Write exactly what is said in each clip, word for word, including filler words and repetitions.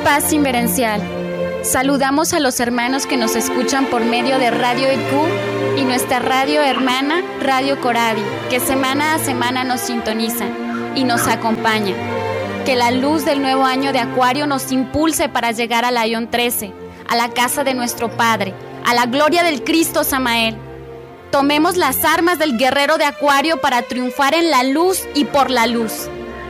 Paz Inverencial. Saludamos a los hermanos que nos escuchan por medio de Radio E Q y nuestra radio hermana Radio Coradi, que semana a semana nos sintonizan y nos acompañan. Que la luz del nuevo año de Acuario nos impulse para llegar a la Ion trece, a la casa de nuestro Padre, a la gloria del Cristo Samael. Tomemos las armas del guerrero de Acuario para triunfar en la luz y por la luz.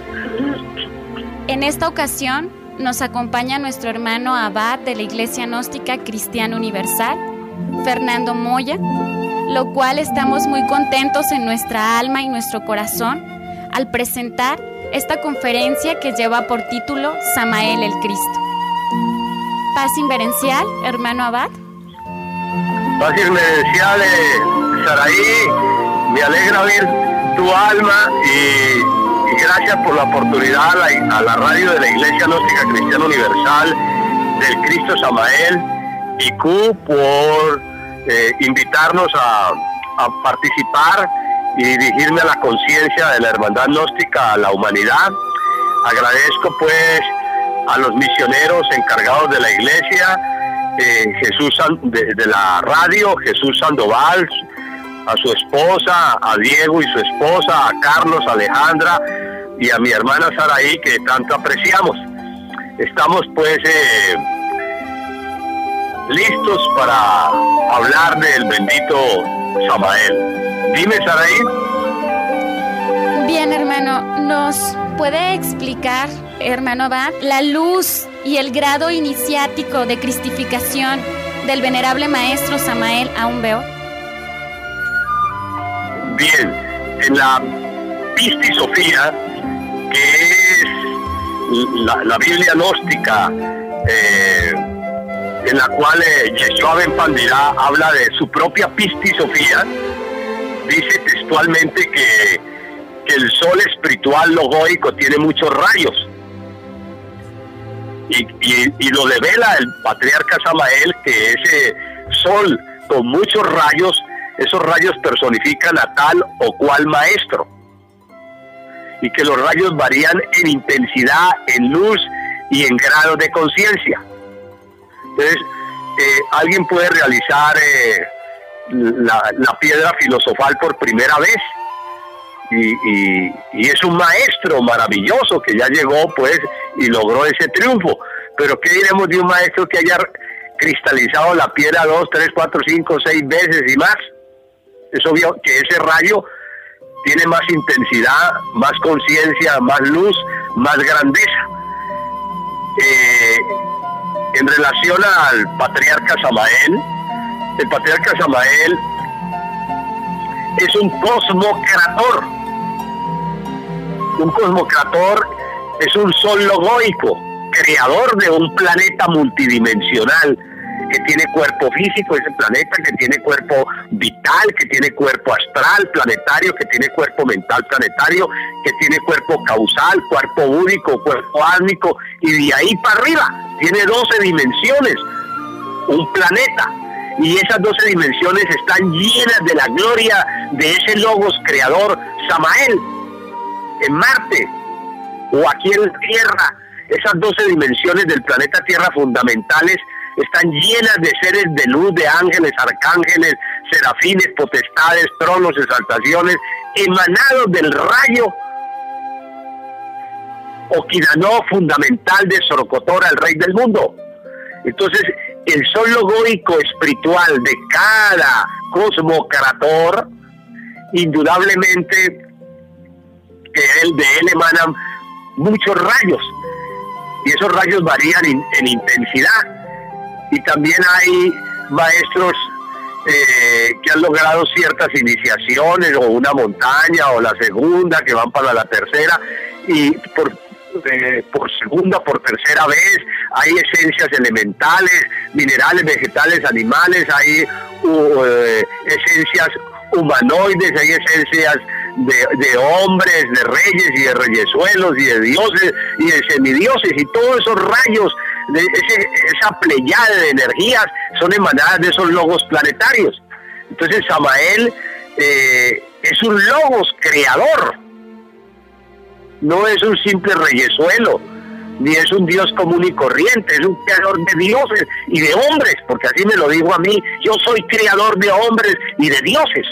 En esta ocasión nos acompaña nuestro hermano abad de la Iglesia Gnóstica Cristiana Universal, Fernando Moya, lo cual estamos muy contentos en nuestra alma y nuestro corazón al presentar esta conferencia que lleva por título Samael el Cristo. Paz Inverencial, hermano abad. Paz Inverencial, eh, Saraí, me alegra ver tu alma y... Y gracias por la oportunidad a la, a la radio de la Iglesia Gnóstica Cristiana Universal del Cristo Samael y Q por eh, invitarnos a, a participar y dirigirme a la conciencia de la hermandad gnóstica a la humanidad. Agradezco pues a los misioneros encargados de la Iglesia, eh, Jesús de, de la radio, Jesús Sandoval, a su esposa, a Diego y su esposa, a Carlos, a Alejandra y a mi hermana Saraí, que tanto apreciamos. Estamos pues eh, listos para hablar del bendito Samael. Dime, Saraí. Bien, hermano, ¿nos puede explicar, hermano abad, la luz y el grado iniciático de cristificación del venerable maestro Samael Aun Weor? Bien, en la Pistisofía, que es la, la Biblia gnóstica, eh, en la cual eh, Yeshua Ben Pandirá habla de su propia Pistisofía, dice textualmente que, que el sol espiritual logoico tiene muchos rayos. Y, y, y lo devela el patriarca Samael, que ese sol con muchos rayos, esos rayos personifican a tal o cual maestro, y que los rayos varían en intensidad, en luz y en grado de conciencia. Entonces, eh, alguien puede realizar eh, la, la piedra filosofal por primera vez, y, y, y es un maestro maravilloso que ya llegó pues y logró ese triunfo. Pero ¿qué diremos de un maestro que haya cristalizado la piedra dos, tres, cuatro, cinco, seis veces y más? Es obvio que ese rayo tiene más intensidad, más conciencia, más luz, más grandeza. Eh, en relación al patriarca Samael, el patriarca Samael es un cosmocrator. Un cosmocrator es un sol logoico, creador de un planeta multidimensional, que tiene cuerpo físico, ese planeta, que tiene cuerpo vital, que tiene cuerpo astral planetario, que tiene cuerpo mental planetario, que tiene cuerpo causal, cuerpo búdico, cuerpo átmico, y de ahí para arriba tiene doce dimensiones, un planeta, y esas doce dimensiones están llenas de la gloria de ese logos creador Samael. En Marte o aquí en la Tierra, esas doce dimensiones del planeta Tierra fundamentales están llenas de seres de luz, de ángeles, arcángeles, serafines, potestades, tronos, exaltaciones, emanados del rayo Oquirano fundamental de Sorocotora, el rey del mundo. Entonces, el sol logoico espiritual de cada cosmocrator, indudablemente que él, de él emanan muchos rayos, y esos rayos varían in, en intensidad. Y también hay maestros eh, que han logrado ciertas iniciaciones, o una montaña, o la segunda, que van para la tercera, y por, eh, por segunda, por tercera vez, hay esencias elementales, minerales, vegetales, animales, hay uh, eh, esencias humanoides, hay esencias de, de hombres, de reyes y de reyesuelos, y de dioses y de semidioses, y todos esos rayos, de ese, esa pleyada de energías son emanadas de esos logos planetarios. Entonces Samael eh, es un logos creador, no es un simple reyesuelo, ni es un Dios común y corriente, es un creador de dioses y de hombres, porque así me lo dijo a mí, yo soy creador de hombres y de dioses.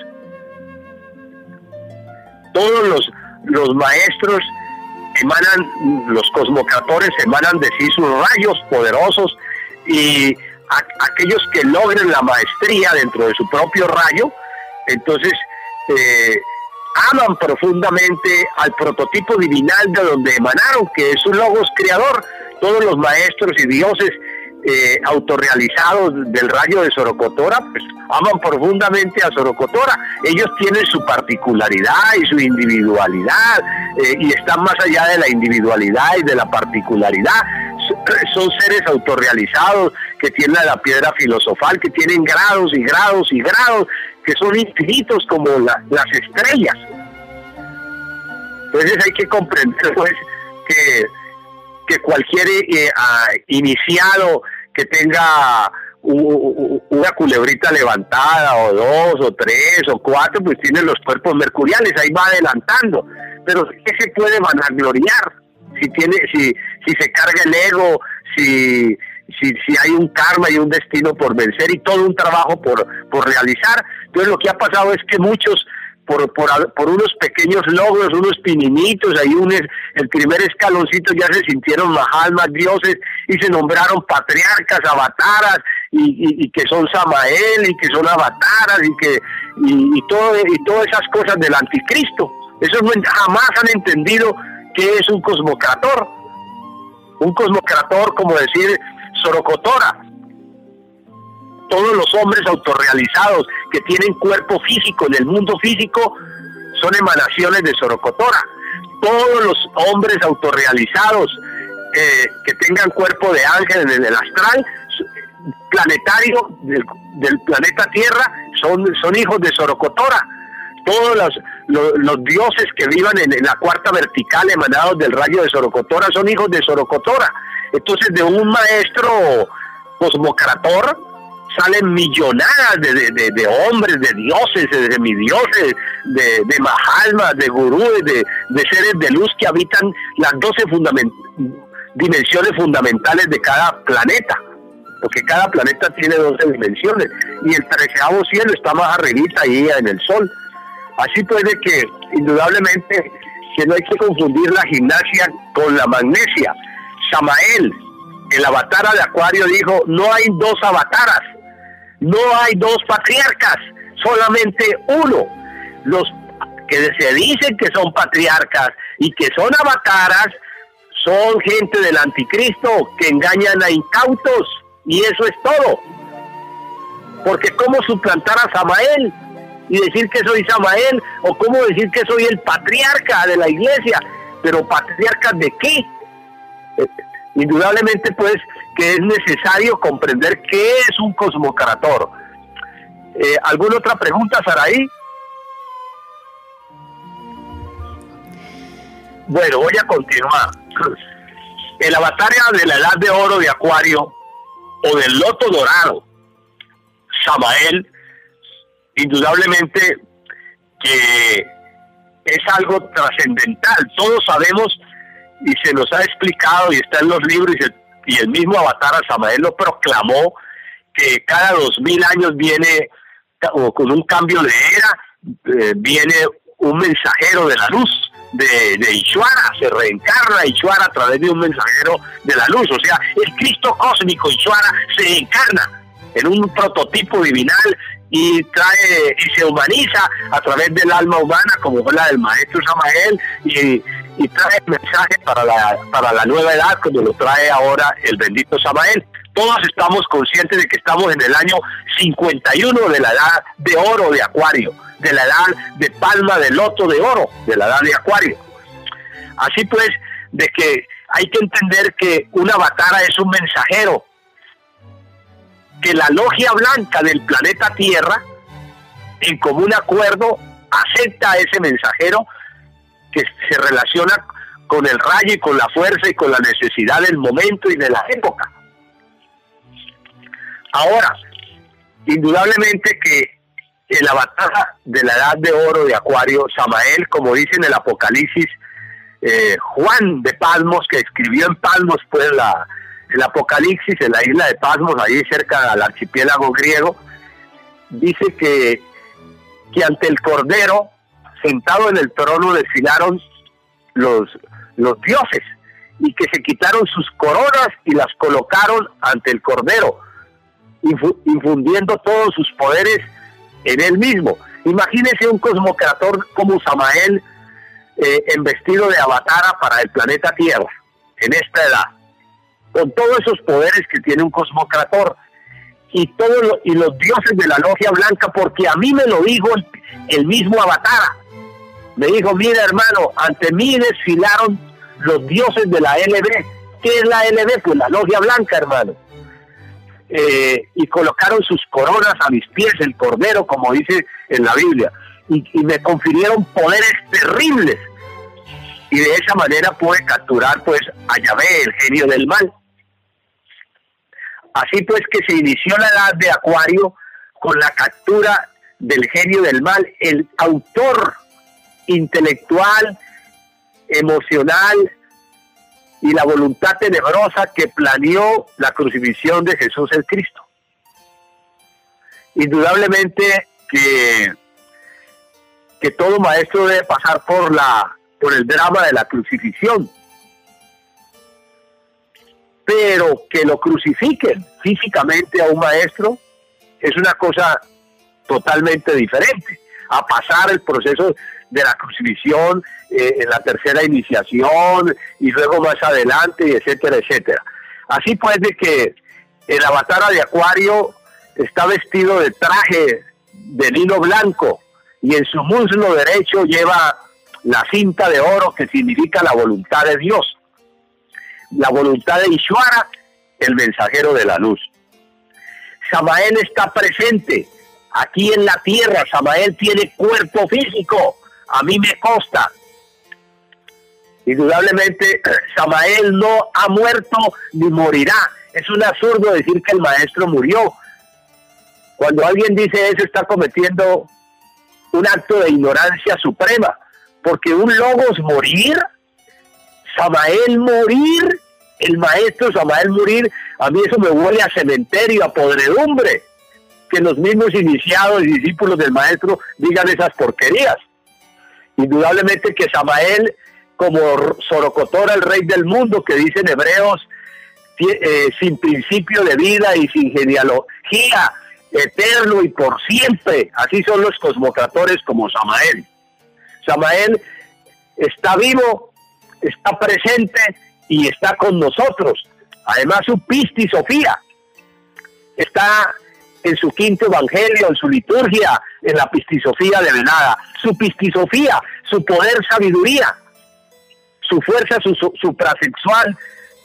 Todos los, los maestros emanan, los cosmocratores emanan de sí sus rayos poderosos, y a, aquellos que logren la maestría dentro de su propio rayo, entonces eh, aman profundamente al prototipo divinal de donde emanaron, que es un logos creador. Todos los maestros y dioses eh, autorrealizados del rayo de Sorocotora, pues aman profundamente a Sorocotora. Ellos tienen su particularidad y su individualidad, eh, y están más allá de la individualidad y de la particularidad. Son seres autorrealizados que tienen la piedra filosofal, que tienen grados y grados y grados, que son infinitos como la, las estrellas. Entonces hay que comprender pues que, que cualquier eh, uh, iniciado que tenga u, una culebrita levantada, o dos, o tres, o cuatro, pues tiene los cuerpos mercuriales, ahí va adelantando. Pero ¿qué se puede vanagloriar? Si tiene, si, si se carga el ego, si, si, si hay un karma y un destino por vencer y todo un trabajo por, por realizar. Entonces lo que ha pasado es que muchos, por, por, por unos pequeños logros, unos pininitos, ahí un, el primer escaloncito, ya se sintieron mahalmas, dioses, y se nombraron patriarcas, avataras, y, y, y que son Samael, y que son avataras, y que y, y, todo, y todas esas cosas del anticristo. Esos no, jamás han entendido qué es un cosmocrator. Un cosmocrator, como decir Sorocotora. Todos los hombres autorrealizados que tienen cuerpo físico en el mundo físico son emanaciones de Sorocotora. Todos los hombres autorrealizados eh, que tengan cuerpo de ángel en el astral planetario del, del planeta Tierra son, son hijos de Sorocotora. Todos los, los, los dioses que vivan en, en la cuarta vertical emanados del rayo de Sorocotora son hijos de Sorocotora. Entonces de un maestro cosmocrator salen millonadas de, de, de, de hombres, de dioses, de semidioses, de, de mahalmas, de gurúes, de, de seres de luz que habitan las doce fundament dimensiones fundamentales de cada planeta, porque cada planeta tiene doce dimensiones, y el treceavo cielo está más arribita ahí en el sol. Así puede que, indudablemente, que no hay que confundir la gimnasia con la magnesia. Samael, el avatar de Acuario, dijo, no hay dos avataras, no hay dos patriarcas, solamente uno. Los que se dicen que son patriarcas y que son avataras son gente del anticristo que engañan a incautos, y eso es todo. Porque ¿cómo suplantar a Samael y decir que soy Samael? ¿O cómo decir que soy el patriarca de la iglesia? ¿Pero patriarca de qué? Eh, indudablemente pues que es necesario comprender qué es un cosmocrator. Eh, ¿Alguna otra pregunta, Saraí? Bueno, voy a continuar. El avatar de la edad de oro de Acuario o del loto dorado, Samael, indudablemente que es algo trascendental. Todos sabemos y se nos ha explicado y está en los libros, y el, y el mismo avatar Samael lo proclamó, que cada dos mil años viene, o con un cambio de era, eh, viene un mensajero de la luz, de, de Ishvara, se reencarna Ishvara a través de un mensajero de la luz. O sea, el Cristo cósmico Ishvara se encarna en un prototipo divinal y trae y se humaniza a través del alma humana, como fue la del maestro Samael, y, y trae el mensaje para la, para la nueva edad, como lo trae ahora el bendito Samael. Todos estamos conscientes de que estamos en el año cincuenta y uno de la edad de oro de Acuario, de la edad de palma de loto de oro, de la edad de Acuario. Así pues, de que hay que entender que una avatara es un mensajero, que la logia blanca del planeta Tierra, en común acuerdo, acepta a ese mensajero que se relaciona con el rayo y con la fuerza y con la necesidad del momento y de la época. Ahora, indudablemente que el avatar de la edad de oro de Acuario, Samael, como dice en el Apocalipsis, eh, Juan de Patmos, que escribió en Patmos pues la, el Apocalipsis, en la isla de Patmos, ahí cerca del archipiélago griego, dice que, que ante el Cordero, sentado en el trono, desfilaron los, los dioses, y que se quitaron sus coronas y las colocaron ante el Cordero, infundiendo todos sus poderes en él mismo. Imagínese un cosmocrator como Samael, eh, en vestido de avatara para el planeta Tierra, en esta edad, con todos esos poderes que tiene un cosmocrator, y todos lo, y los dioses de la logia blanca, porque a mí me lo dijo el, el mismo avatara. Me dijo, mira hermano, ante mí desfilaron los dioses de la L B. ¿Qué es la L B? Pues la logia blanca, hermano. Eh, y colocaron sus coronas a mis pies, el Cordero, como dice en la Biblia, y, y me confirieron poderes terribles, y de esa manera pude capturar pues a Yahvé, el genio del mal. Así pues que se inició la edad de Acuario con la captura del genio del mal, el autor intelectual, emocional y la voluntad tenebrosa que planeó la crucifixión de Jesús el Cristo. Indudablemente que, que todo maestro debe pasar por la por el drama de la crucifixión, pero que lo crucifiquen físicamente a un maestro es una cosa totalmente diferente a pasar el proceso de la crucifixión eh, en la tercera iniciación y luego más adelante, y etcétera, etcétera. Así pues de que el avatara de Acuario está vestido de traje de lino blanco y en su muslo derecho lleva la cinta de oro que significa la voluntad de Dios, la voluntad de Ishvara, el mensajero de la luz. Samael está presente aquí en la tierra. Samael tiene cuerpo físico, a mí me consta. Indudablemente Samael no ha muerto ni morirá. Es un absurdo decir que el maestro murió. Cuando alguien dice eso está cometiendo un acto de ignorancia suprema, porque un logos morir, Samael morir, el maestro Samael morir, a mí eso me huele a cementerio, a podredumbre, que los mismos iniciados y discípulos del maestro digan esas porquerías. Indudablemente que Samael, como Sorocotora, el rey del mundo, que dice en Hebreos, eh, sin principio de vida y sin genealogía, eterno y por siempre, así son los cosmocratores como Samael. Samael está vivo, está presente y está con nosotros. Además su Pistis Sofía está en su quinto evangelio, en su liturgia, en la Pistisofía de Venada. Su Pistisofía, su poder sabiduría, su fuerza su, su, suprasexual,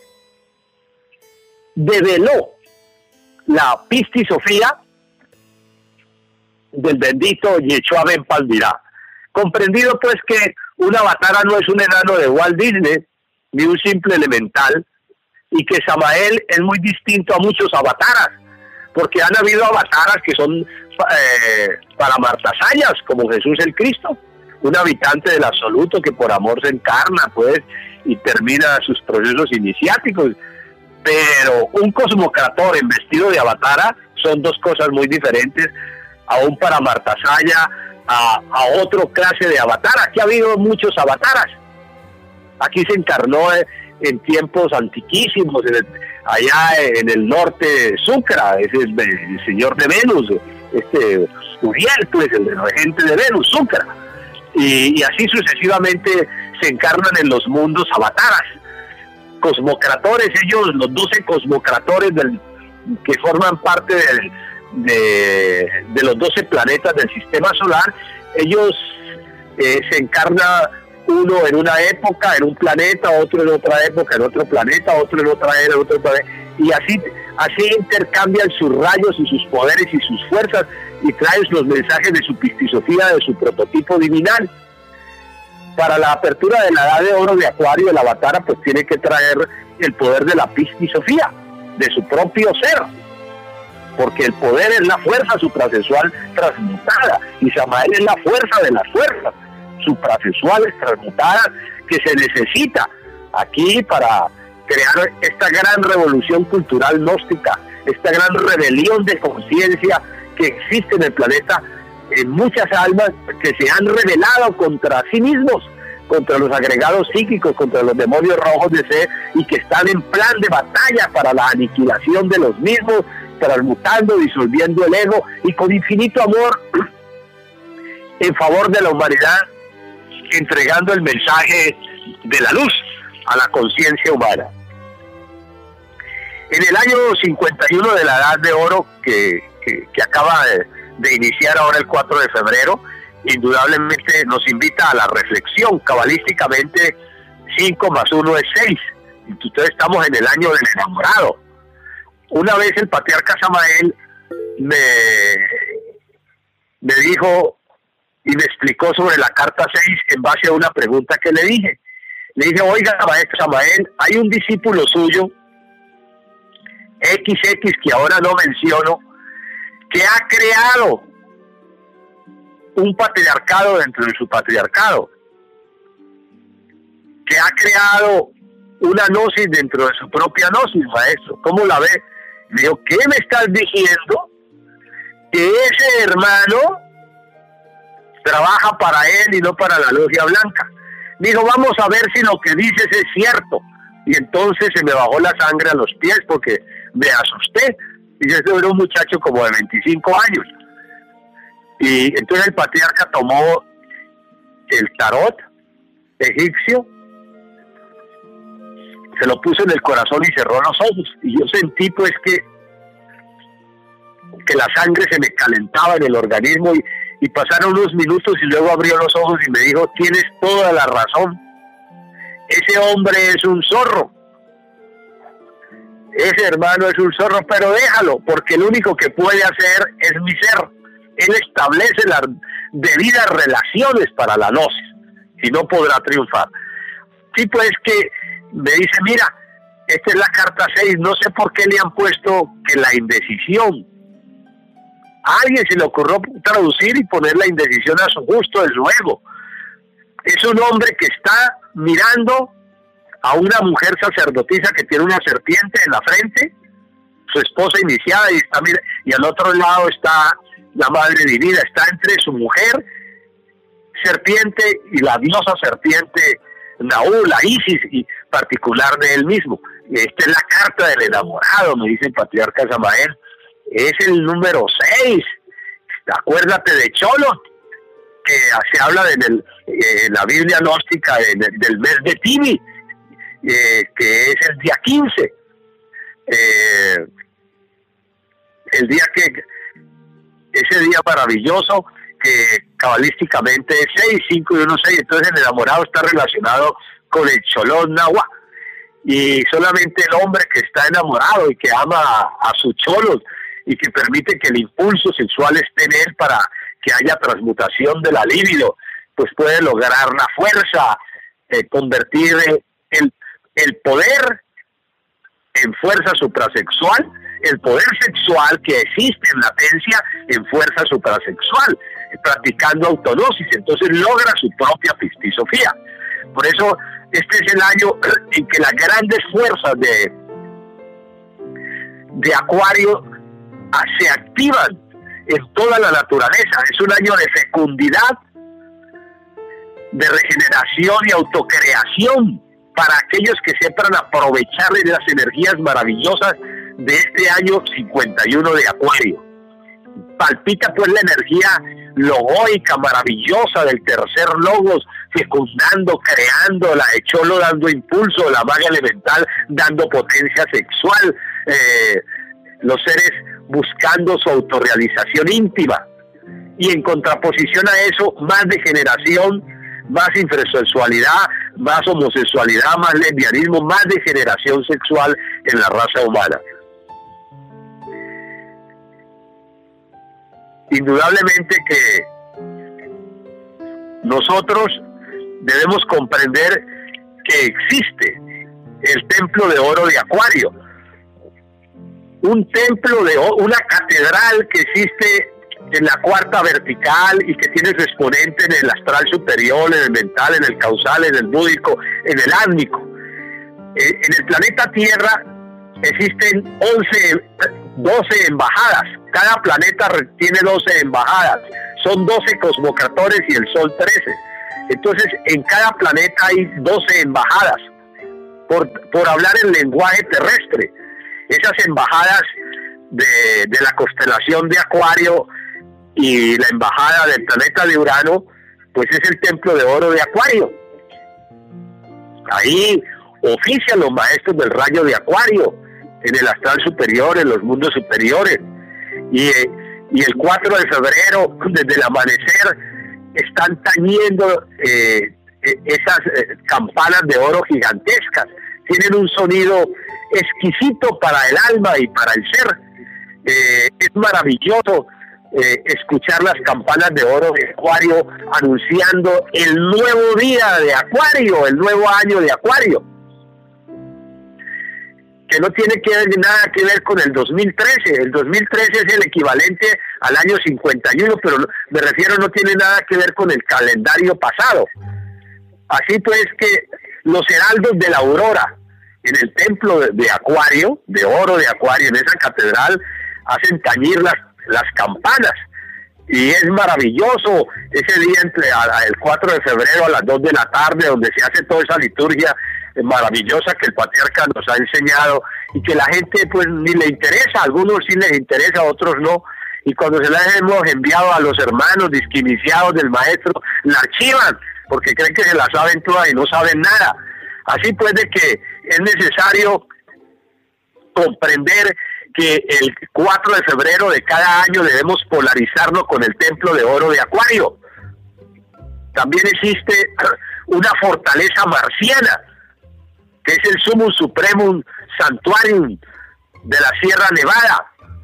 develó la Pistisofía del bendito Yeshua Ben Palmirá. Comprendido pues que un avatara no es un enano de Walt Disney, ni un simple elemental, y que Samael es muy distinto a muchos avataras, porque han habido avataras que son eh, para martasañas, como Jesús el Cristo, un habitante del absoluto que por amor se encarna, pues, y termina sus procesos iniciáticos. Pero un cosmocrator en vestido de avatara son dos cosas muy diferentes a un para martasaya, a, a otro clase de avatar. Aquí ha habido muchos avataras. Aquí se encarnó eh, en tiempos antiquísimos, en el, allá en el norte, Sucra, es el, el señor de Venus, este Uriel, pues, el regente de Venus, Sucra. Y, y así sucesivamente se encarnan en los mundos avataras. Cosmocratores, ellos, los doce cosmocratores del, que forman parte del, de, de los doce planetas del sistema solar, ellos eh, se encarna uno en una época, en un planeta, otro en otra época, en otro planeta, otro en otra era, en otro planeta, y así, así intercambian sus rayos y sus poderes y sus fuerzas, y traen los mensajes de su pistisofía, de su prototipo divinal. Para la apertura de la edad de oro de Acuario, el avatara pues tiene que traer el poder de la pistisofía, de su propio ser, porque el poder es la fuerza suprasexual transmutada, y Samael es la fuerza de las fuerzas suprasexuales transmutadas que se necesita aquí para crear esta gran revolución cultural gnóstica, esta gran rebelión de conciencia que existe en el planeta, en muchas almas que se han rebelado contra sí mismos, contra los agregados psíquicos, contra los demonios rojos de ser, y que están en plan de batalla para la aniquilación de los mismos, transmutando, disolviendo el ego y con infinito amor en favor de la humanidad, entregando el mensaje de la luz a la conciencia humana. En el año cincuenta y uno de la Edad de Oro, que, que, que acaba de, de iniciar ahora el cuatro de febrero, indudablemente nos invita a la reflexión. Cabalísticamente, cinco más uno es seis. Entonces estamos en el año del enamorado. Una vez el patriarca Samael me, me dijo y me explicó sobre la carta seis en base a una pregunta que le dije. Le dije, oiga, maestro Samael, hay un discípulo suyo, equis equis, que ahora no menciono, que ha creado un patriarcado dentro de su patriarcado, que ha creado una gnosis dentro de su propia gnosis, maestro. ¿Cómo la ve? Me dijo, ¿qué me estás diciendo? Que ese hermano trabaja para él y no para la logia blanca. Dijo, vamos a ver si lo que dices es cierto. Y entonces se me bajó la sangre a los pies porque me asusté. Y yo era un muchacho como de veinticinco años. Y entonces el patriarca tomó el tarot egipcio, se lo puso en el corazón y cerró los ojos. Y yo sentí pues que, que la sangre se me calentaba en el organismo y, y pasaron unos minutos y luego abrió los ojos y me dijo, tienes toda la razón. Ese hombre es un zorro. Ese hermano es un zorro, pero déjalo, porque el único que puede hacer es mi ser. Él establece las debidas relaciones para la gnosis y no podrá triunfar. Sí, pues que me dice, mira, esta es la carta seis, no sé por qué le han puesto que la indecisión. A alguien se le ocurrió traducir y poner la indecisión a su gusto, de su ego. Es un hombre que está mirando a una mujer sacerdotisa que tiene una serpiente en la frente, su esposa iniciada, y está mira, y al otro lado está la Madre Divina, está entre su mujer serpiente y la diosa serpiente Naú, la Isis, y particular de él mismo. Esta es la carta del enamorado, me dice el patriarca Samael. Es el número seis. Acuérdate de Cholo, que se habla de el, eh, la Biblia gnóstica de, de, del mes de Timi, eh, que es el día quince. Eh, el día que, ese día maravilloso, que cabalísticamente es seis, cinco y uno, seis. Entonces el enamorado está relacionado con el Cholón Nahua. Y solamente el hombre que está enamorado y que ama a, a su cholo y que permite que el impulso sexual esté en él para que haya transmutación de la libido, pues puede lograr la fuerza, eh, convertir el, el poder en fuerza suprasexual, el poder sexual que existe en latencia en fuerza suprasexual, practicando autognosis. Entonces logra su propia pistisofía. Por eso este es el año en que las grandes fuerzas de, de Acuario se activan en toda la naturaleza. Es un año de fecundidad, de regeneración y autocreación para aquellos que sepan aprovechar las energías maravillosas de este año cincuenta y uno de Acuario. Palpita pues la energía logoica, maravillosa del tercer logos, fecundando, creando, la de Cholo dando impulso, la maga elemental dando potencia sexual, eh, los seres buscando su autorrealización íntima, y en contraposición a eso, más degeneración, más infrasexualidad, más homosexualidad, más lesbianismo, más degeneración sexual en la raza humana. Indudablemente que nosotros debemos comprender que existe el templo de oro de Acuario, un templo de oro, una catedral que existe en la cuarta vertical y que tiene su exponente en el astral superior, en el mental, en el causal, en el búdico, en el álmico. Eh, en el planeta Tierra existen once, doce embajadas. Cada planeta tiene doce embajadas. Son doce cosmocratores y el Sol trece. Entonces, en cada planeta hay doce embajadas, por, por hablar el lenguaje terrestre. Esas embajadas de, de la constelación de Acuario y la embajada del planeta de Urano, pues es el templo de oro de Acuario. Ahí ofician los maestros del rayo de Acuario, en el astral superior, en los mundos superiores. Y, y el cuatro de febrero, desde el amanecer, están tañiendo eh, esas eh, campanas de oro gigantescas. Tienen un sonido exquisito para el alma y para el ser. Eh, es maravilloso eh, escuchar las campanas de oro de Acuario anunciando el nuevo día de Acuario, el nuevo año de Acuario, que no tiene que ver, nada que ver con el dos mil trece. El dos mil trece es el equivalente al año cincuenta y uno, pero me refiero, no tiene nada que ver con el calendario pasado. Así pues que los heraldos de la aurora en el templo de, de Acuario, de oro de Acuario, en esa catedral, hacen tañir las, las campanas. Y es maravilloso ese día entre a, a el cuatro de febrero a las dos de la tarde, donde se hace toda esa liturgia maravillosa que el patriarca nos ha enseñado y que la gente pues ni le interesa, a algunos sí les interesa, a otros no, y cuando se la hemos enviado a los hermanos disquiniciados del maestro, la archivan porque creen que se la saben todas y no saben nada. Así pues de que es necesario comprender que el cuatro de febrero de cada año debemos polarizarnos con el templo de oro de Acuario. También existe una fortaleza marciana, que es el Sumum Supremum Santuarium de la Sierra Nevada.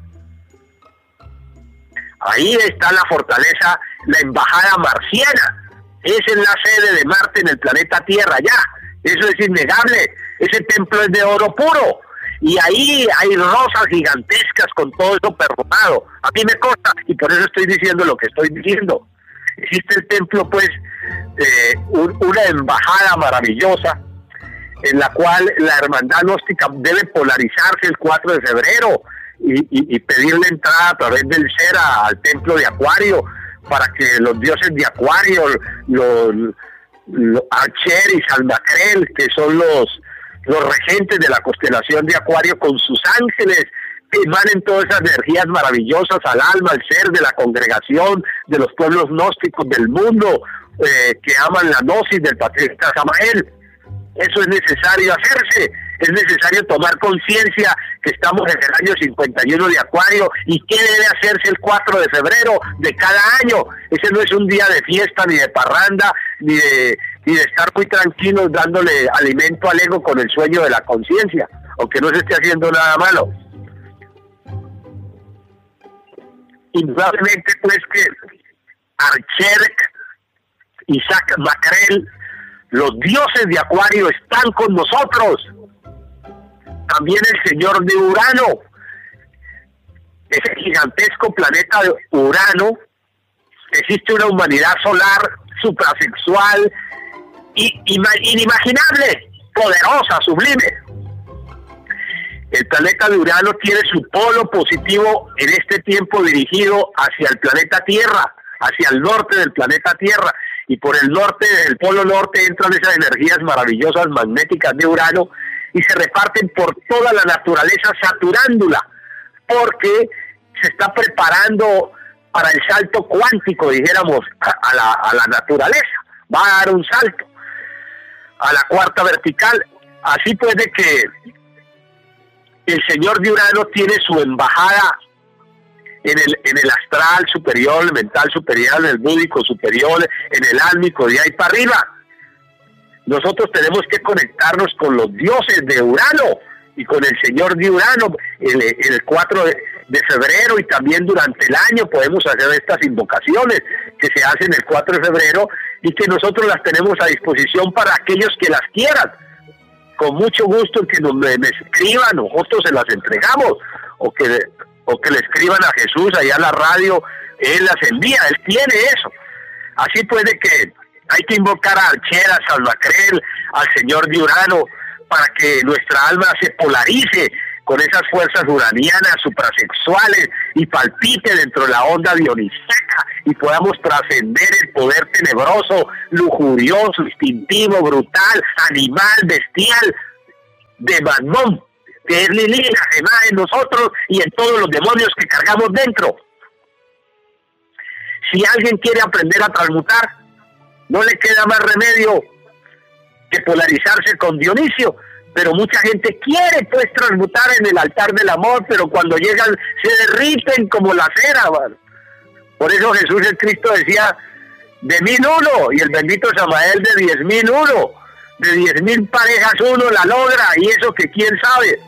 Ahí está la fortaleza, la embajada marciana. Esa es la sede de Marte en el planeta Tierra, ya. Eso es innegable. Ese templo es de oro puro. Y ahí hay rosas gigantescas con todo eso perforado. A mí me consta, y por eso estoy diciendo lo que estoy diciendo. Existe el templo, pues, eh, un, una embajada maravillosa, en la cual la hermandad gnóstica debe polarizarse el cuatro de febrero y, y, y pedirle entrada a través del ser a, al templo de Acuario, para que los dioses de Acuario, los, los Archer y Salmacrel, que son los, los regentes de la constelación de Acuario, con sus ángeles, emanen todas esas energías maravillosas al alma, al ser de la congregación, de los pueblos gnósticos del mundo, eh, que aman la gnosis del patriarca Samael. Eso es necesario hacerse, es necesario tomar conciencia que estamos en el año cincuenta y uno de Acuario y qué debe hacerse el cuatro de febrero de cada año. Ese no es un día de fiesta, ni de parranda, ni de, ni de estar muy tranquilos dándole alimento al ego con el sueño de la conciencia, aunque no se esté haciendo nada malo. Indudablemente pues que Archer, Isaac Macrel, los dioses de Acuario están con nosotros. También el señor de Urano, ese gigantesco planeta de Urano. Existe una humanidad solar suprasexual y, inimaginable, poderosa, sublime. El planeta de Urano tiene su polo positivo en este tiempo dirigido hacia el planeta Tierra, hacia el norte del planeta Tierra. Y por el norte, el polo norte, entran esas energías maravillosas magnéticas de Urano y se reparten por toda la naturaleza saturándula, porque se está preparando para el salto cuántico, dijéramos, a, a, la, a la naturaleza. Va a dar un salto a la cuarta vertical. Así pues de que el señor de Urano tiene su embajada en el, en el astral superior, el mental superior, en el búdico superior, en el álmico, de ahí para arriba. Nosotros tenemos que conectarnos con los dioses de Urano y con el señor de Urano en el, el cuatro de febrero, y también durante el año podemos hacer estas invocaciones que se hacen el cuatro de febrero y que nosotros las tenemos a disposición para aquellos que las quieran. Con mucho gusto que nos me, me escriban, nosotros se las entregamos, o que o que le escriban a Jesús allá a la radio Él las envía, Él tiene eso. Así puede que hay que invocar a Archer, a San Macrel, al señor de Urano, para que nuestra alma se polarice con esas fuerzas uranianas, suprasexuales, y palpite dentro de la onda dionisíaca, y podamos trascender el poder tenebroso, lujurioso, instintivo, brutal, animal, bestial, de Mammón, que es Lilith, la Gemá en nosotros y en todos los demonios que cargamos dentro. Si alguien quiere aprender a transmutar, no le queda más remedio que polarizarse con Dionisio, pero mucha gente quiere pues transmutar en el altar del amor, pero cuando llegan se derriten como la cera, ¿vale? Por eso Jesús el Cristo decía, de mil uno, y el bendito Samael de diez mil uno, de diez mil parejas uno la logra, y eso que quién sabe.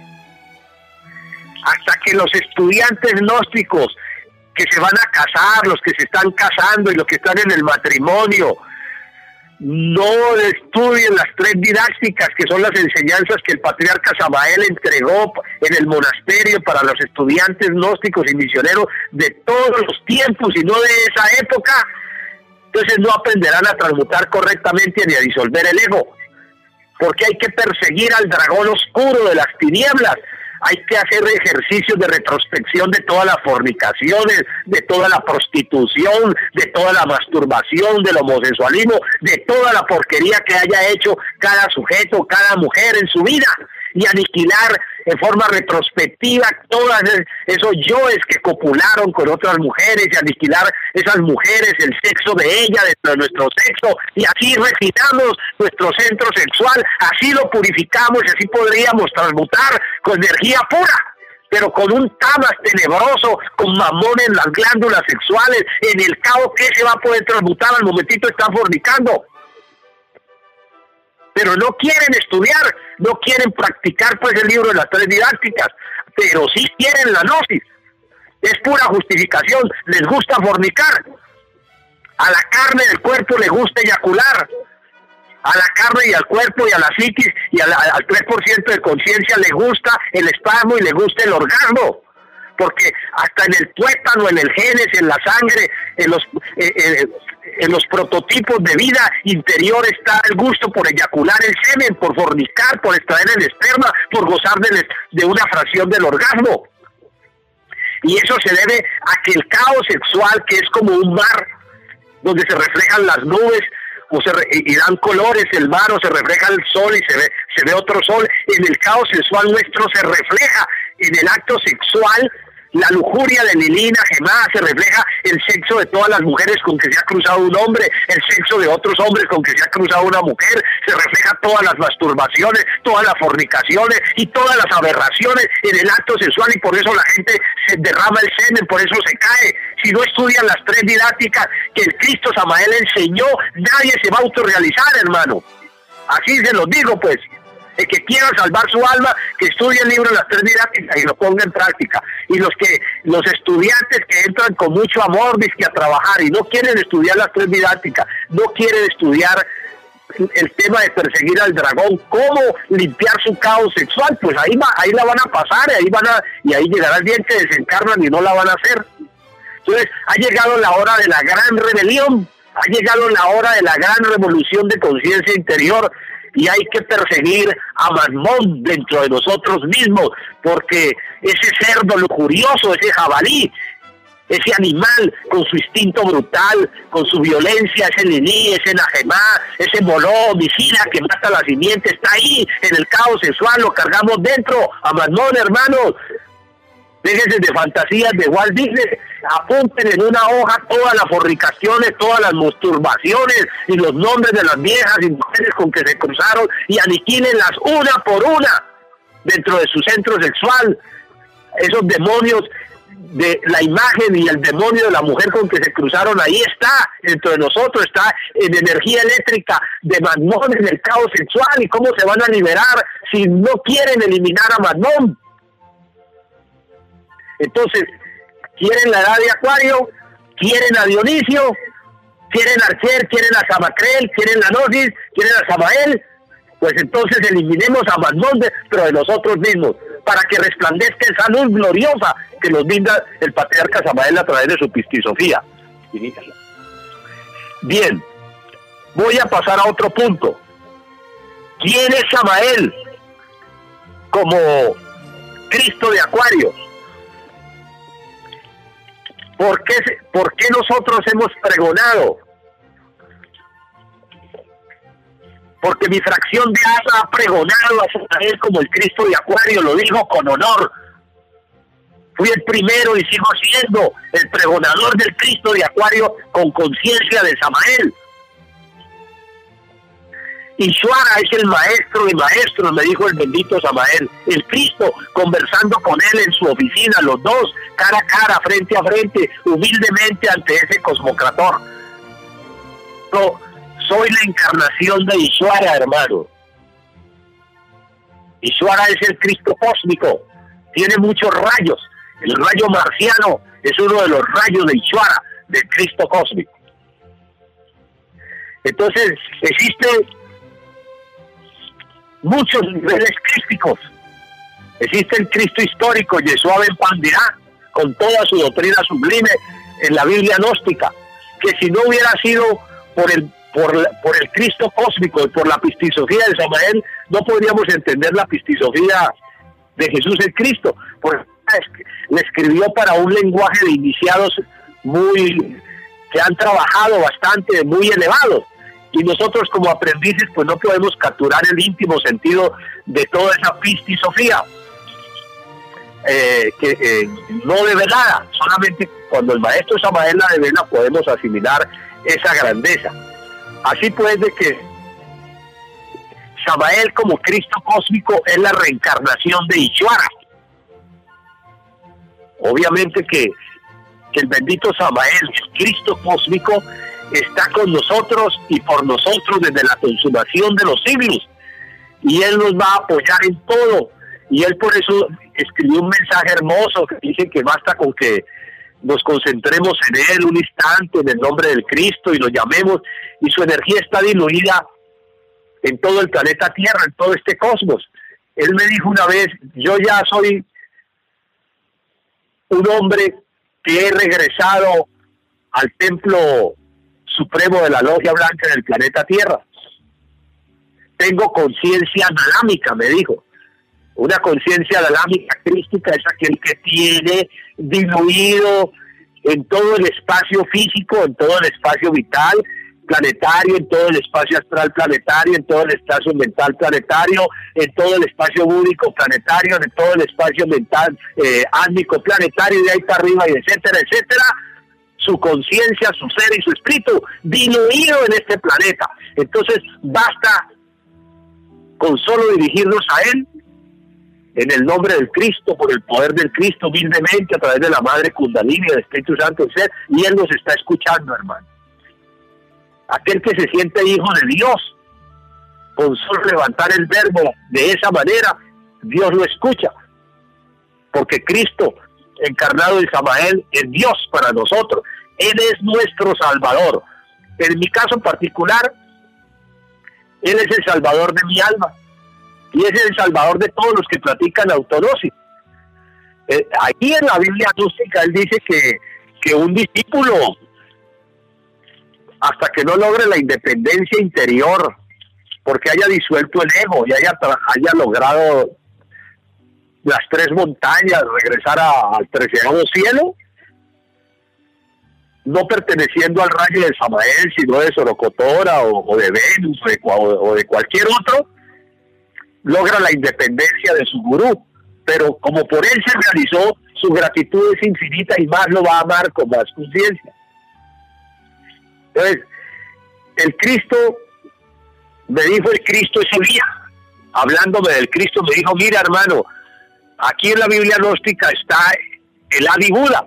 Hasta que los estudiantes gnósticos que se van a casar, los que se están casando y los que están en el matrimonio, no estudien las tres didácticas, que son las enseñanzas que el patriarca Samael entregó en el monasterio para los estudiantes gnósticos y misioneros de todos los tiempos y no de esa época, entonces no aprenderán a transmutar correctamente ni a disolver el ego, porque hay que perseguir al dragón oscuro de las tinieblas. Hay que hacer ejercicios de retrospección de todas las fornicaciones, de toda la prostitución, de toda la masturbación, del homosexualismo, de toda la porquería que haya hecho cada sujeto, cada mujer en su vida, y aniquilar en forma retrospectiva todos esos yoes que copularon con otras mujeres, y aniquilar esas mujeres, el sexo de ellas dentro de nuestro sexo, y así refinamos nuestro centro sexual, así lo purificamos y así podríamos transmutar con energía pura, pero con un tamas tenebroso, con Mamón en las glándulas sexuales, en el caos que se va a poder transmutar al momentito están fornicando. Pero no quieren estudiar, no quieren practicar pues el libro de las tres didácticas, pero sí quieren la gnosis. Es pura justificación, les gusta fornicar. A la carne del cuerpo le gusta eyacular. A la carne y al cuerpo y a la psiquis y a la, al tres por ciento de conciencia le gusta el espasmo y le gusta el orgasmo. Porque hasta en el tuétano, en el genes, en la sangre, en los... Eh, eh, en los prototipos de vida interior está el gusto por eyacular el semen, por fornicar, por extraer el esperma, por gozar de, de una fracción del orgasmo. Y eso se debe a que el caos sexual, que es como un mar, donde se reflejan las nubes, o se re, y dan colores el mar, o se refleja el sol y se ve, se ve otro sol, en el caos sexual nuestro se refleja en el acto sexual. La lujuria de Lilina, Gemá, se refleja el sexo de todas las mujeres con que se ha cruzado un hombre, el sexo de otros hombres con que se ha cruzado una mujer, se refleja todas las masturbaciones, todas las fornicaciones y todas las aberraciones en el acto sexual, y por eso la gente se derrama el semen, por eso se cae. Si no estudian las tres didácticas que el Cristo Samael enseñó, nadie se va a autorrealizar, hermano. Así se los digo, pues. El que quiera salvar su alma, que estudie el libro de las tres didácticas y lo ponga en práctica. Y los que los estudiantes que entran con mucho amor dizque a trabajar y no quieren estudiar las tres didácticas, no quieren estudiar el tema de perseguir al dragón, cómo limpiar su caos sexual, pues ahí va, ahí la van a pasar, y ahí van a, y ahí llegará el día en que desencarnan y no la van a hacer. Entonces, ha llegado la hora de la gran rebelión, ha llegado la hora de la gran revolución de conciencia interior, y hay que perseguir a Mammón dentro de nosotros mismos, porque ese cerdo lujurioso, ese jabalí, ese animal con su instinto brutal, con su violencia, ese Lilí, ese Najemá, ese moló, homicida que mata la simiente, está ahí en el caos sexual, lo cargamos dentro, a Mammón, hermanos. Déjense de fantasías de Walt Disney, apunten en una hoja todas las fornicaciones, todas las masturbaciones y los nombres de las viejas y mujeres con que se cruzaron, y aniquílenlas una por una dentro de su centro sexual. Esos demonios de la imagen y el demonio de la mujer con que se cruzaron, ahí está, dentro de nosotros, está en energía eléctrica de Mammón, en el caos sexual. ¿Y cómo se van a liberar si no quieren eliminar a Mammón? Entonces, quieren la edad de Acuario, quieren a Dionisio, quieren a Archer, quieren a Samacrel, quieren la Gnosis, quieren a Samael, Pues entonces eliminemos a Mamón dentro de nosotros mismos, para que resplandezca esa luz gloriosa que nos brinda el patriarca Samael a través de su pistisofía. Bien, voy a pasar a otro punto. ¿Quién es Samael como Cristo de Acuario? ¿Por qué, ¿Por qué nosotros hemos pregonado? Porque mi fracción de Asa ha pregonado a Samael como el Cristo de Acuario, lo digo con honor. Fui el primero y sigo siendo el pregonador del Cristo de Acuario con conciencia de Samael. Ishwara es el maestro de maestros, me dijo el bendito Samael. El Cristo conversando con él en su oficina, los dos, cara a cara, frente a frente, humildemente ante ese cosmocrator. Yo soy la encarnación de Ishwara, hermano. Ishwara es el Cristo cósmico, tiene muchos rayos. El rayo marciano es uno de los rayos de Ishwara, del Cristo cósmico. Entonces, existe muchos niveles crísticos. Existe el Cristo histórico, Yeshua ben Pandirá, con toda su doctrina sublime en la Biblia gnóstica, que si no hubiera sido por el por, por el Cristo cósmico y por la pistisofía de Samael, no podríamos entender la pistisofía de Jesús el Cristo, porque le escribió para un lenguaje de iniciados muy que han trabajado bastante, muy elevados. Y nosotros como aprendices pues no podemos capturar el íntimo sentido de toda esa pistisofía eh, que eh, no develada. Solamente cuando el maestro Samael la devela podemos asimilar esa grandeza. Así pues de que Samael como Cristo cósmico es la reencarnación de Ishwara. Obviamente que, que el bendito Samael, el Cristo cósmico, está con nosotros y por nosotros desde la consumación de los siglos, y Él nos va a apoyar en todo, y Él por eso escribió un mensaje hermoso que dice que basta con que nos concentremos en Él un instante en el nombre del Cristo y lo llamemos, y su energía está diluida en todo el planeta Tierra, en todo este cosmos. Él me dijo una vez, yo ya soy un hombre que he regresado al templo supremo de la Logia Blanca en el planeta Tierra. Tengo conciencia analámica, me dijo. Una conciencia analámica crística es aquel que tiene diluido en todo el espacio físico, en todo el espacio vital planetario, en todo el espacio astral planetario, en todo el espacio mental planetario, en todo el espacio búdico planetario, en todo el espacio mental eh, átmico planetario, de ahí para arriba, y etcétera, etcétera. Su conciencia, su ser y su espíritu diluido en este planeta. Entonces basta con solo dirigirnos a Él en el nombre del Cristo, por el poder del Cristo, humildemente a través de la Madre Kundalini, del Espíritu Santo, el ser, y Él nos está escuchando, hermano. Aquel que se siente hijo de Dios, con solo levantar el verbo de esa manera, Dios lo escucha, porque Cristo encarnado en Samael es Dios para nosotros. Él es nuestro Salvador. En mi caso particular, Él es el Salvador de mi alma, y es el Salvador de todos los que practican autonosis. Eh, aquí en la Biblia gnóstica Él dice que, que un discípulo, hasta que no logre la independencia interior, porque haya disuelto el ego y haya, haya logrado las tres montañas, regresar a, al treceavo cielo, no perteneciendo al rayo de Samael, sino de Sorocotora o, o de Venus o de, o, o de cualquier otro, logra la independencia de su gurú. Pero como por él se realizó, su gratitud es infinita y más lo va a amar con más conciencia. Entonces, el Cristo, me dijo el Cristo ese día, hablándome del Cristo, me dijo, mira hermano, aquí en la Biblia gnóstica está el Adi Buda,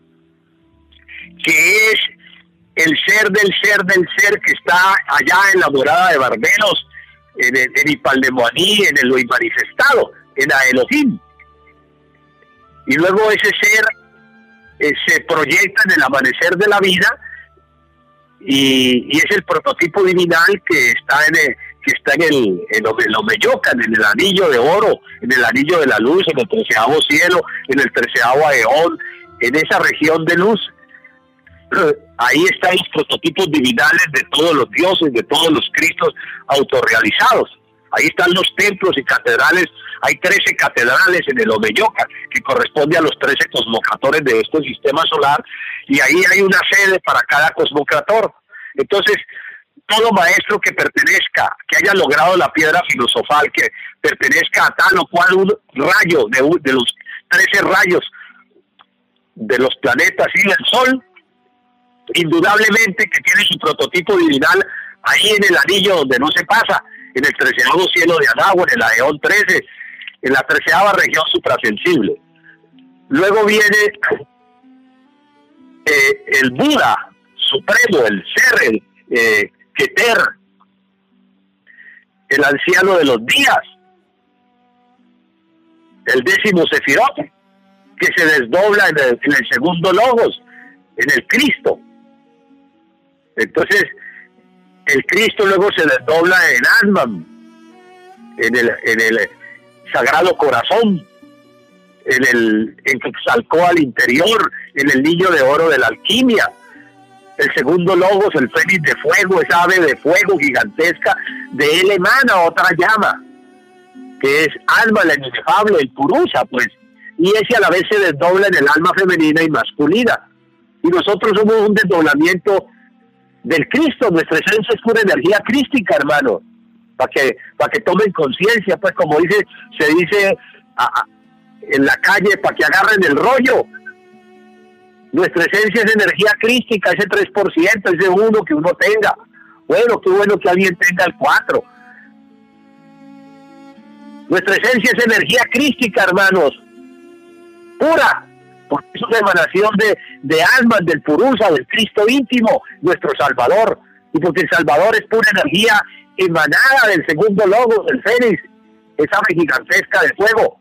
que es el ser del ser del ser que está allá en la morada de Barberos, en el en Ipaldemoaní, en el lo manifestado, en la Elohim. Y luego ese ser eh, se proyecta en el amanecer de la vida y, y es el prototipo divinal que está en, el, que está en el en el Omeyocan, en el anillo de oro, en el anillo de la luz, en el treceavo cielo, en el treceavo aeón, en esa región de luz. Ahí están los prototipos divinales de todos los dioses, de todos los cristos autorrealizados. Ahí están los templos y catedrales. Hay trece catedrales en el Omeyocan, que corresponde a los trece cosmocratores de este sistema solar, y ahí hay una sede para cada cosmocrator. Entonces, todo maestro que pertenezca, que haya logrado la piedra filosofal, que pertenezca a tal o cual un rayo de, de los trece rayos de los planetas y del Sol, indudablemente que tiene su prototipo divinal ahí en el anillo donde no se pasa, en el treceavo cielo de Anáhuac, en el Aeón trece, en la treceava región suprasensible. Luego viene eh, el Buda supremo, el Ser, el eh, Keter, el anciano de los días, el décimo Sefirot, que se desdobla en el, en el segundo Logos, en el Cristo. Entonces, el Cristo luego se desdobla en Atman, en el, en el Sagrado Corazón, en el en Quetzalcóatl interior, en el niño de oro de la alquimia. El segundo Logos, el fénix de fuego, esa ave de fuego gigantesca, de él emana otra llama, que es alma, la inefable, el Purusha, pues, y ese a la vez se desdobla en el alma femenina y masculina. Y nosotros somos un desdoblamiento del Cristo. Nuestra esencia es pura energía crística, hermano, para que para que tomen conciencia, pues, como dice se dice a, a, en la calle, para que agarren el rollo. Nuestra esencia es energía crística, ese tres por ciento, ese uno que uno tenga. Bueno, qué bueno que alguien tenga el cuatro. Nuestra esencia es energía crística, hermanos, pura, porque es una emanación de, de almas, del Purusha, del Cristo íntimo, nuestro Salvador, y porque el Salvador es pura energía emanada del segundo Logos, del Fénix, esa ave gigantesca de fuego.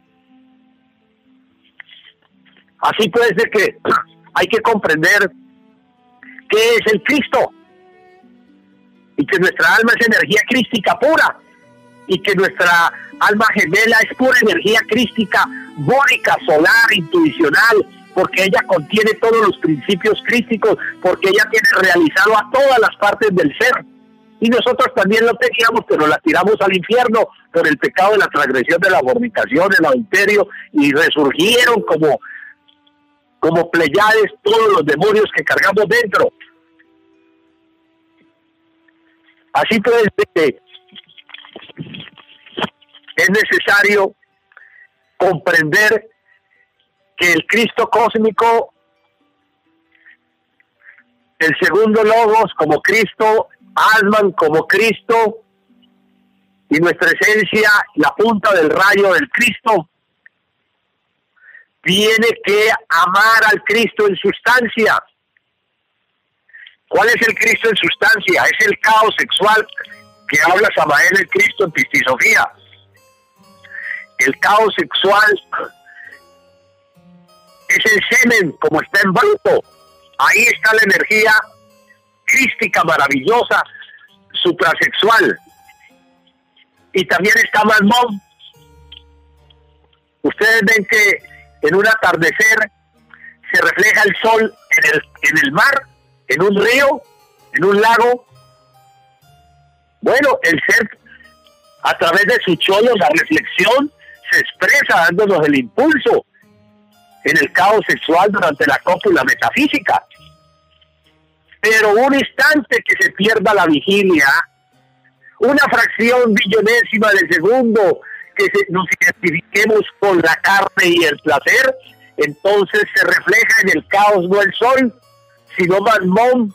Así pues, de que hay que comprender qué es el Cristo, y que nuestra alma es energía crística pura, y que nuestra alma gemela es pura energía crística, bórica, solar, intuicional, porque ella contiene todos los principios crísticos, porque ella tiene realizado a todas las partes del ser. Y nosotros también lo teníamos, pero la tiramos al infierno por el pecado de la transgresión, de la fornicación, el adulterio, y resurgieron como como Pleiades todos los demonios que cargamos dentro. Así pues, que es necesario comprender que el Cristo cósmico, el segundo Logos como Cristo, Atman como Cristo, y nuestra esencia, la punta del rayo del Cristo, tiene que amar al Cristo en sustancia. ¿Cuál es el Cristo en sustancia? Es el caos sexual que habla Samael el Cristo en Pistisofía. El caos sexual es el semen, como está en bruto. Ahí está la energía crística maravillosa, suprasexual. Y también está Mamón. Ustedes ven que en un atardecer se refleja el sol en el, en el mar, en un río, en un lago. Bueno, el ser, a través de su cholo, la reflexión, se expresa dándonos el impulso en el caos sexual durante la cópula metafísica. Pero un instante que se pierda la vigilia, una fracción billonésima de segundo que se, nos identifiquemos con la carne y el placer, entonces se refleja en el caos no el sol, sino Mamón,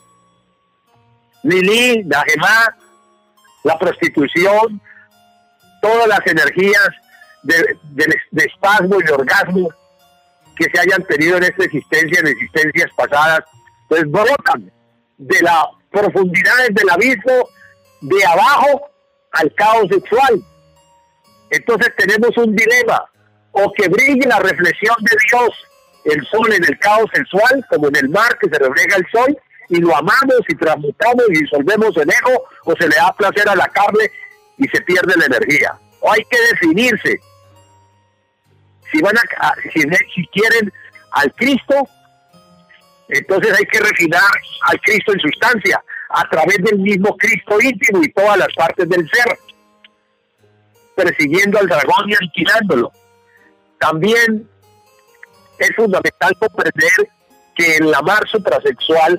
Lili, Dajemá, la prostitución, todas las energías de, de, de espasmo y de orgasmo que se hayan tenido en esta existencia, en existencias pasadas, pues brotan de las profundidades del abismo, de abajo al caos sexual. Entonces tenemos un dilema: o que brille la reflexión de Dios, el sol en el caos sexual, como en el mar que se refleja el sol, y lo amamos y transmutamos y disolvemos el ego, o se le da placer a la carne y se pierde la energía. O hay que definirse. Si van a, si, si quieren al Cristo, entonces hay que refinar al Cristo en sustancia, a través del mismo Cristo íntimo y todas las partes del ser, persiguiendo al dragón y aniquilándolo. También es fundamental comprender que en la mar suprasexual,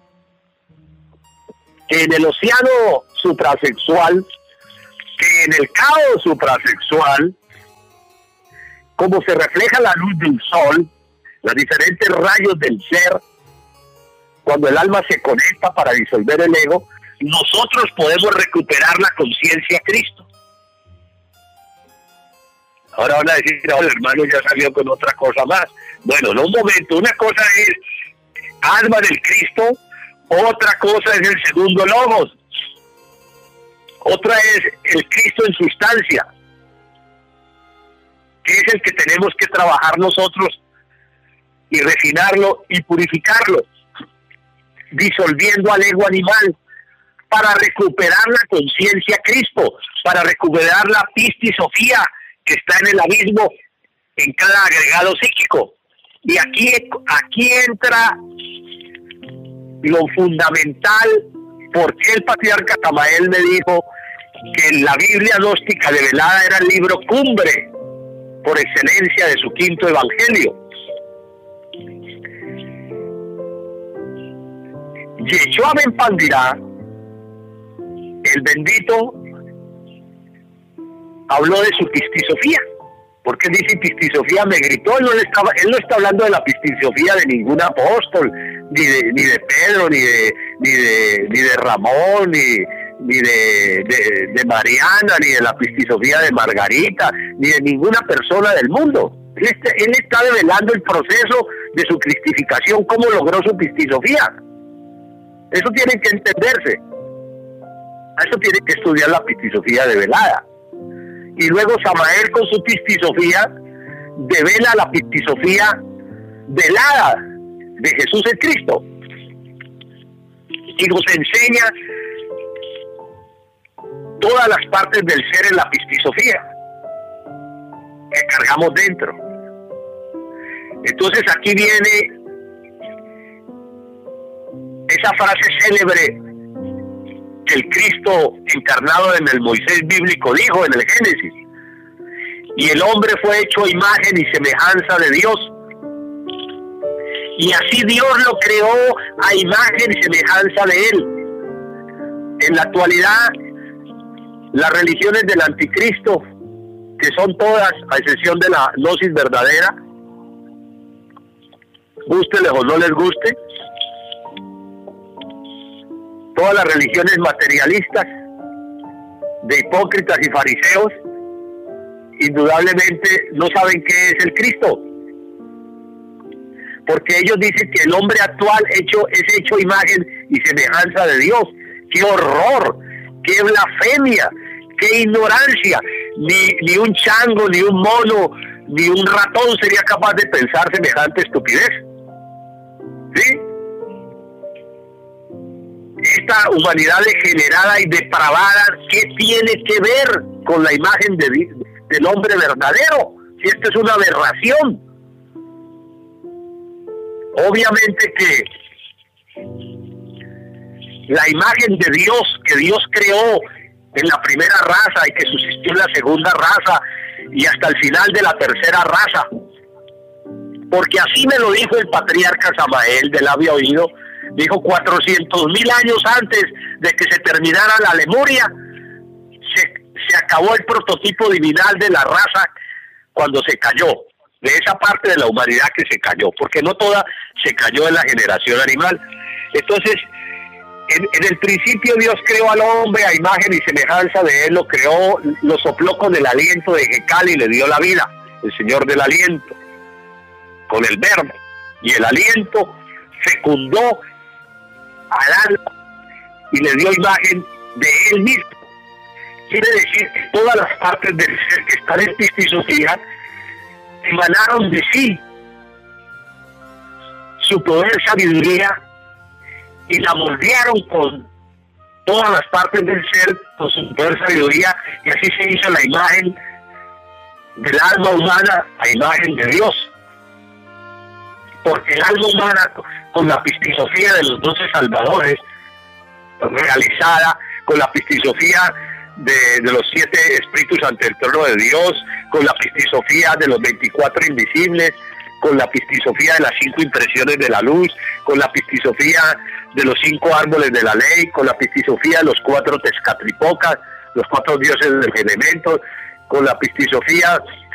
que en el océano suprasexual, que en el caos suprasexual, como se refleja la luz del sol, los diferentes rayos del ser, cuando el alma se conecta para disolver el ego, nosotros podemos recuperar la conciencia Cristo. Ahora van a decir, no, el hermano ya salió con otra cosa más. Bueno, no, un momento, una cosa es alma del Cristo, otra cosa es el segundo logos, otra es el Cristo en sustancia, que es el que tenemos que trabajar nosotros y refinarlo y purificarlo, disolviendo al ego animal, para recuperar la conciencia Cristo, para recuperar la pistisofía que está en el abismo en cada agregado psíquico. Y aquí, aquí entra lo fundamental, porque el patriarca Samael me dijo que la Biblia gnóstica develada era el libro cumbre por excelencia de su quinto evangelio. Yeshua Ben Pandirá, el bendito, habló de su pistisofía. Porque dice pistisofía, me gritó, él no, estaba, él no está hablando de la pistisofía de ningún apóstol, ni de, ni de Pedro, ni de, ni de, ni de Ramón, ni, ni de, de, de Mariana, ni de la pistisofía de Margarita, ni de ninguna persona del mundo. Él está, él está develando el proceso de su cristificación, cómo logró su pistisofía. Eso tiene que entenderse. A eso tiene que estudiar la pistisofía develada. Y luego Samael con su pistisofía devela la pistisofía velada de Jesús el Cristo y nos enseña todas las partes del ser en la pistisofía que cargamos dentro. Entonces aquí viene esa frase célebre que el Cristo encarnado en el Moisés bíblico dijo en el Génesis: y el hombre fue hecho a imagen y semejanza de Dios, y así Dios lo creó a imagen y semejanza de él. En la actualidad, las religiones del anticristo, que son todas, a excepción de la gnosis verdadera, gústeles o no les guste, todas las religiones materialistas de hipócritas y fariseos, indudablemente no saben qué es el Cristo, porque ellos dicen que el hombre actual hecho es hecho imagen y semejanza de Dios. ¡Qué horror! ¡Qué blasfemia! ¡Qué ignorancia! Ni, ni un chango, ni un mono, ni un ratón sería capaz de pensar semejante estupidez. ¿Sí? Esta humanidad degenerada y depravada, ¿qué tiene que ver con la imagen de, del hombre verdadero? Si esto es una aberración. Obviamente que la imagen de Dios que Dios creó en la primera raza y que subsistió en la segunda raza y hasta el final de la tercera raza, porque así me lo dijo el patriarca Samael de labio oído, dijo cuatrocientos mil años antes de que se terminara la Lemuria, se, se acabó el prototipo divinal de la raza cuando se cayó, de esa parte de la humanidad que se cayó, porque no toda se cayó en la generación animal. Entonces, en, en el principio Dios creó al hombre a imagen y semejanza de él, lo creó, lo sopló con el aliento de Gecal y le dio la vida, el Señor del aliento, con el verbo, y el aliento fecundó al alma y le dio imagen de él mismo. Quiere decir que todas las partes del ser que están en pistisofía emanaron de sí su poder, sabiduría y la moldearon con todas las partes del ser, con su poder sabiduría, y así se hizo la imagen del alma humana a imagen de Dios. Porque el alma humana, con la pistisofía de los doce salvadores, realizada con la pistisofía de, de los siete espíritus ante el trono de Dios, con la pistisofía de los veinticuatro invisibles, con la pistisofía de las cinco impresiones de la luz, con la pistisofía de los cinco árboles de la ley, con la pistisofía de los cuatro tezcatripocas, los cuatro dioses del elemento, con la pistisofía